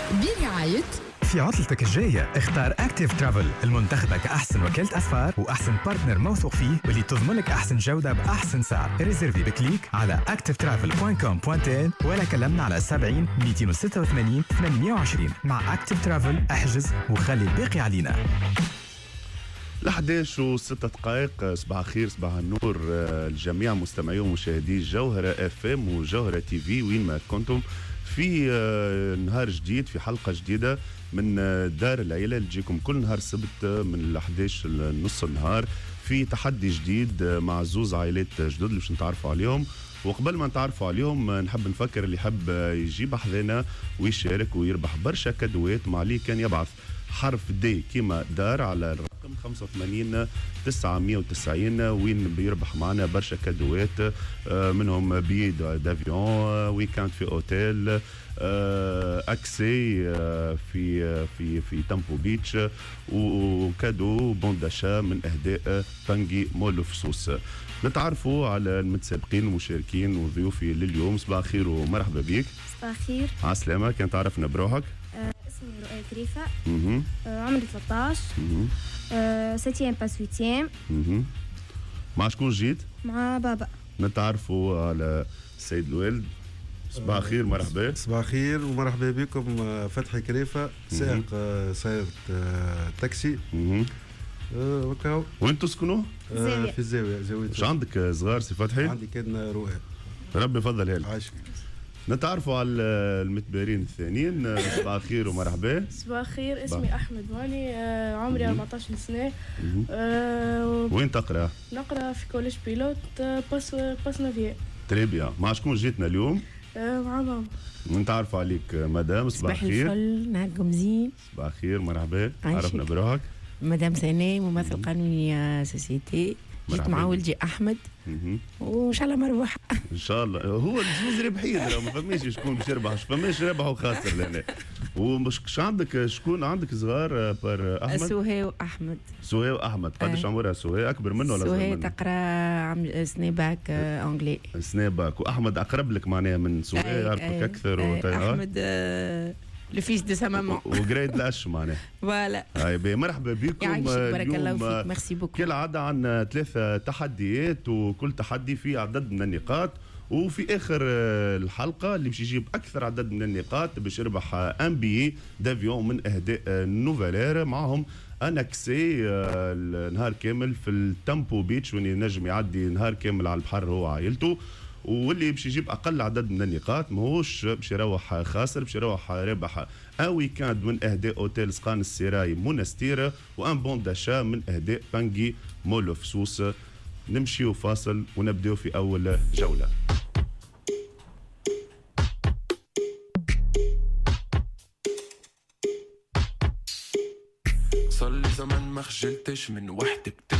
برعاية. في عطلتك الجاية اختار أكتيف ترافل المنتخبة كأحسن وكالة أسفار وأحسن بارتنر موثوق فيه واللي تضمنك أحسن جودة بأحسن سعر. ريزيرفي بكليك على activetravel.com.tn ولا كلمنا على 70 286 820. مع أكتيف ترافل احجز وخلي الباقي علينا. 11:06. صباح الخير، صباح النور الجميع مستمعي ومشاهدي جوهرة FM وجوهرة تي في وين ما كنتم في نهار جديد، في حلقة جديدة من دار العيلة اللي تجيكم كل نهار سبت من 11 لنص النهار في تحدي جديد مع زوز عائلات جدد اللي باش نتعرفوا عليهم. وقبل ما نتعرفوا عليهم نحب نفكر اللي يحب يجيب حذانا ويشارك ويربح برشا كادوات مع اللي كان يبعث حرف دي كيما دار على الرقم 85 990 وين بيربح معنا برشا كادوات، منهم بي دافيون، ويكاند في اوتيل، اكسي في تامبو بيتش، وكادو بون داشا من اهداء بانجي مول فسوس. نتعرفوا على المتسابقين المشاركين وضيوفي لليوم. صباح الخير ومرحبا بيك. صباح الخير. على السلامة. كان تعرفنا بروحك؟ اسمي رؤية كريفة. عمري 13. 7 باس 8. مع شكون جيت؟ مع بابا. نتعرفوا على السيد الوالد. صباح الخير، مرحبا. صباح الخير ومرحبا بكم. فتحي كريفة، سائق سيارة تاكسي. وكاو. وين تسكنوا؟ في الزاوية. مش عندك صغار سي فتحي؟ عندي كان رؤية. ربي يفضل هالك. عايشك. نتعرفوا على المتبارين الثانيين. صباح الخير ومرحبا. صباح الخير، اسمي أحمد ماني، عمري 14 سنة. وين تقرأ؟ نقرأ في كوليج بيلوت باس نوفيا. تري بيان. مع شكون جيتنا اليوم؟ مع ماما. نتعرفوا عليك مدام. صباح الخير. صباح الفل، نهاركم زين. صباح الخير، مرحبا. عرفنا بروحك. مدام سناء، ممثل قانوني سوسيتي. جيت مع ولدي احمد وان شاء الله مربوح. ان شاء الله. هو الجوز ربحيه، ما فماش شكون باش يربح، فماش ربح وخاسر لهنا. ومش عندك شكون عندك صغار بار احمد؟ سهى واحمد. سهى واحمد. قداش عمرها سهى؟ اكبر منه ولا صغير منه؟ سهى تقرا سنيباك انجلي. سنيباك. واحمد اقرب لك معناها من سهى، يعرفك اكثر. احمد لو فيس دو سا مامان وجريد لاش معناها. فوالا. مرحبا بكم. يعيشك، بارك الله فيك. ميرسي بوكو. كالعاده عندنا 3 تحديات وكل تحدي فيه عدد من النقاط، وفي اخر الحلقه اللي باش يجيب اكثر عدد من النقاط باش يربح ان بي دافيون من اهداء نوفالير، معهم انكسي النهار كامل في التامبو بيتش وين ينجم يعدي نهار كامل على البحر هو وعائلته. واللي باش يجيب اقل عدد من النقاط ماهوش باش يروح خاسر، باش يروح رابح ان ويكاند من اهداء اوتيل سقان السراي منستير وان بون داشا من اهداء بانجي مول فسوس. نمشيو فاصل ونبداو في اول جوله. صار لي زمان ما خجلتش من وحدة